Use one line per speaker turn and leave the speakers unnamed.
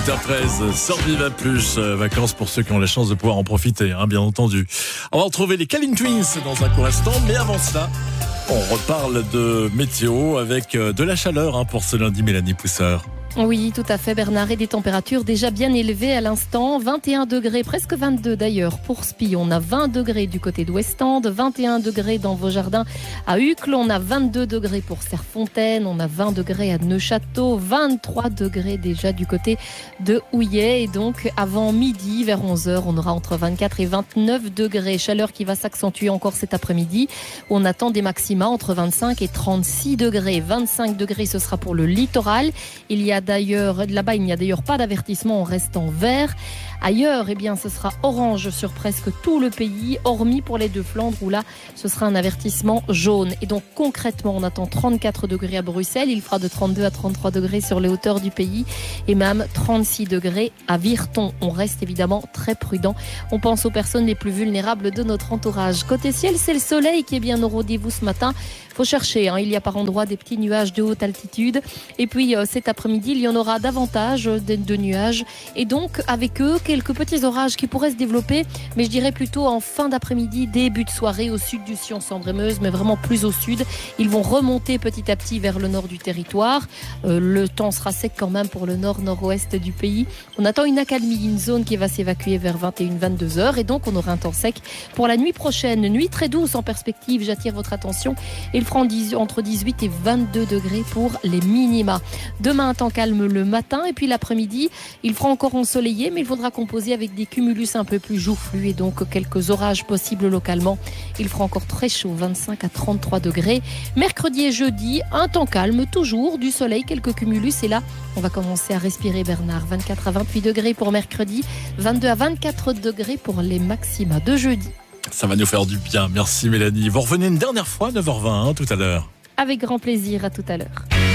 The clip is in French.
8h13, Surviva Plus, vacances pour ceux qui ont la chance de pouvoir en profiter, bien entendu. On va retrouver les Calling Twins dans un court instant, mais avant cela, on reparle de météo avec de la chaleur pour ce lundi, Mélanie Pousseur.
Oui, tout à fait Bernard, et des températures déjà bien élevées à l'instant, 21 degrés, presque 22 d'ailleurs pour Spie. On a 20 degrés du côté d'Ouestend, 21 degrés dans Vaujardins à Uccle, on a 22 degrés pour Serfontaine, on a 20 degrés à Neufchâteau, 23 degrés déjà du côté de Houillet, et donc avant midi, vers 11h, on aura entre 24 et 29 degrés. Chaleur qui va s'accentuer encore cet après-midi. On attend des maxima entre 25 et 36 degrés. 25 degrés, ce sera pour le littoral. Là-bas, il n'y a d'ailleurs pas d'avertissement, on reste en vert. Ailleurs, ce sera orange sur presque tout le pays, hormis pour les Deux-Flandres où là, ce sera un avertissement jaune. Et donc concrètement, on attend 34 degrés à Bruxelles, il fera de 32 à 33 degrés sur les hauteurs du pays et même 36 degrés à Virton. On reste évidemment très prudent. On pense aux personnes les plus vulnérables de notre entourage. Côté ciel, c'est le soleil qui est bien au rendez-vous ce matin. Il faut chercher, il y a par endroits des petits nuages de haute altitude. Et puis cet après-midi, il y en aura davantage de nuages. Et donc avec eux, quelques petits orages qui pourraient se développer, mais je dirais plutôt en fin d'après-midi, début de soirée au sud du Sion-Sambre-et-Meuse, mais vraiment plus au sud. Ils vont remonter petit à petit vers le nord du territoire. Le temps sera sec quand même pour le nord-nord-ouest du pays. On attend une accalmie, une zone qui va s'évacuer vers 21-22 heures, et donc on aura un temps sec pour la nuit prochaine. Nuit très douce en perspective, j'attire votre attention. Il fera entre 18 et 22 degrés pour les minima. Demain, un temps calme le matin, et puis l'après-midi, il fera encore ensoleillé, mais il faudra composer avec des cumulus un peu plus joufflus et donc quelques orages possibles localement. Il fera encore très chaud, 25 à 33 degrés. Mercredi et jeudi, un temps calme, toujours du soleil, quelques cumulus, et là, on va commencer à respirer Bernard. 24 à 28 degrés pour mercredi, 22 à 24 degrés pour les maxima de jeudi.
Ça va nous faire du bien, merci Mélanie. Vous revenez une dernière fois, 9h20 tout à l'heure.
Avec grand plaisir, à tout à l'heure.